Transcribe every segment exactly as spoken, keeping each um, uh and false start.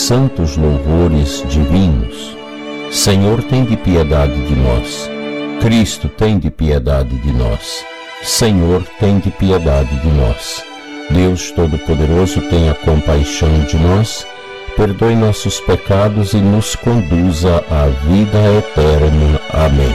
santos louvores divinos. Senhor, tende piedade de nós. Cristo, tende piedade de nós. Senhor, tende piedade de nós. Deus Todo-Poderoso, tenha compaixão de nós, perdoe nossos pecados e nos conduza à vida eterna. Amém.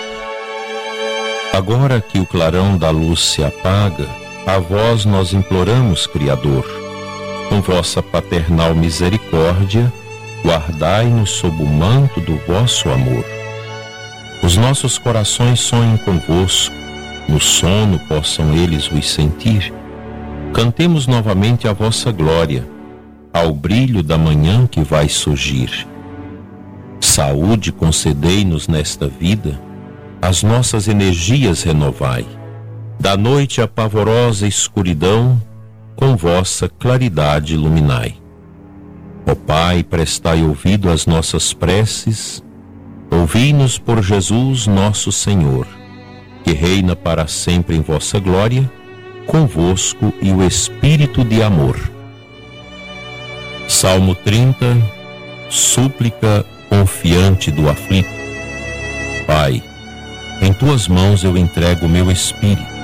Agora que o clarão da luz se apaga, a vós nós imploramos, Criador. Com vossa paternal misericórdia, guardai-nos sob o manto do vosso amor. Os nossos corações sonhem convosco, no sono possam eles vos sentir. Cantemos novamente a vossa glória, ao brilho da manhã que vai surgir. Saúde concedei-nos nesta vida, as nossas energias renovai. Da noite a pavorosa escuridão, com vossa claridade iluminai. Ó Pai, prestai ouvido às nossas preces, ouvi-nos por Jesus nosso Senhor, que reina para sempre em vossa glória, convosco e o Espírito de amor. Salmo trinta, súplica confiante do aflito. Pai, em tuas mãos eu entrego o meu espírito.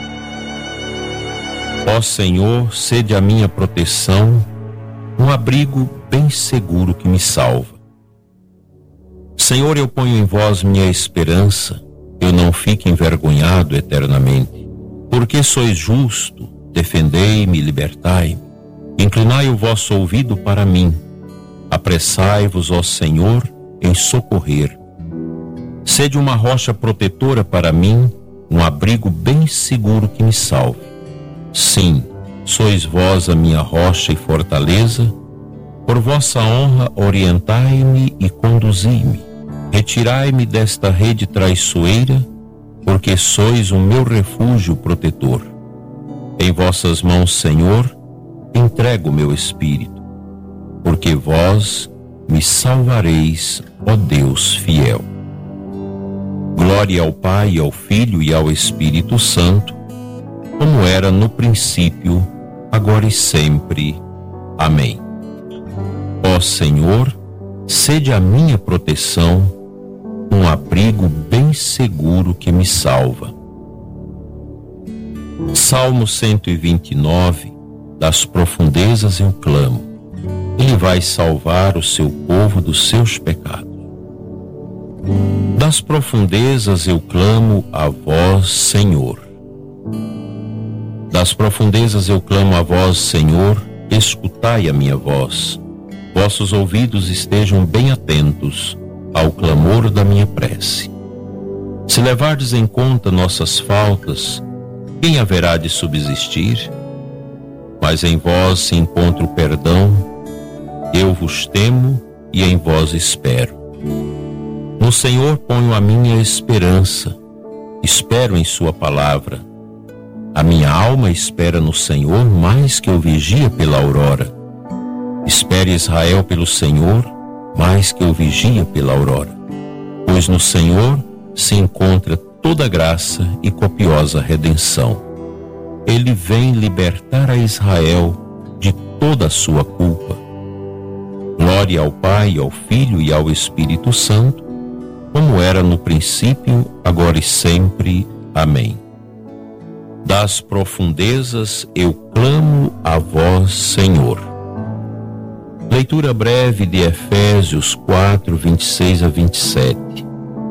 Ó Senhor, sede a minha proteção, um abrigo bem seguro que me salva. Senhor, eu ponho em vós minha esperança, eu não fique envergonhado eternamente. Porque sois justo, defendei-me e libertai-me. Inclinai o vosso ouvido para mim. Apressai-vos, ó Senhor, em socorrer. Sede uma rocha protetora para mim, um abrigo bem seguro que me salve. Sim, sois vós a minha rocha e fortaleza. Por vossa honra orientai-me e conduzi-me. Retirai-me desta rede traiçoeira, porque sois o meu refúgio protetor. Em vossas mãos, Senhor, entrego o meu espírito, porque vós me salvareis, ó Deus fiel. Glória ao Pai, ao Filho e ao Espírito Santo, como era no princípio, agora e sempre. Amém. Ó Senhor, sede a minha proteção, um abrigo bem seguro que me salva. Salmo cento e vinte e nove, das profundezas eu clamo. Ele vai salvar o seu povo dos seus pecados. Das profundezas eu clamo a vós, Senhor. Das profundezas eu clamo a vós, Senhor, escutai a minha voz. Vossos ouvidos estejam bem atentos ao clamor da minha prece. Se levardes em conta nossas faltas, quem haverá de subsistir? Mas em vós se encontra o perdão, eu vos temo e em vós espero. No Senhor ponho a minha esperança, espero em sua palavra. A minha alma espera no Senhor mais que o vigia pela aurora. Espere Israel pelo Senhor, mais que o vigia pela aurora. Pois no Senhor se encontra toda graça e copiosa redenção. Ele vem libertar a Israel de toda a sua culpa. Glória ao Pai, ao Filho e ao Espírito Santo, como era no princípio, agora e sempre. Amém. Das profundezas eu clamo a vós, Senhor. Leitura breve de Efésios quatro, vinte e seis a vinte e sete.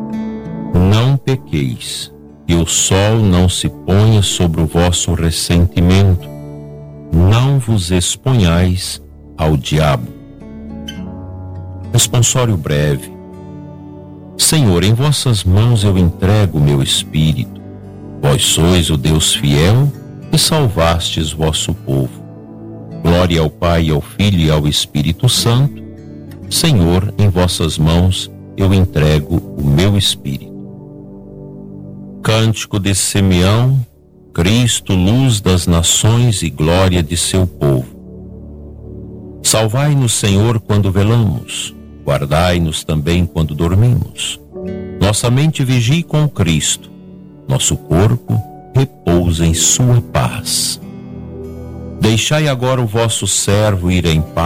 Não pequeis, que o sol não se ponha sobre o vosso ressentimento. Não vos exponhais ao diabo. Responsório breve. Senhor, em vossas mãos eu entrego o meu espírito. Vós sois o Deus fiel e salvastes vosso povo. Glória ao Pai, ao Filho e ao Espírito Santo. Senhor, em vossas mãos eu entrego o meu espírito. Cântico de Simeão, Cristo, luz das nações e glória de seu povo. Salvai-nos, Senhor, quando velamos, guardai-nos também quando dormimos. Nossa mente vigie com Cristo, nosso corpo repousa em sua paz. Deixai agora o vosso servo ir em paz.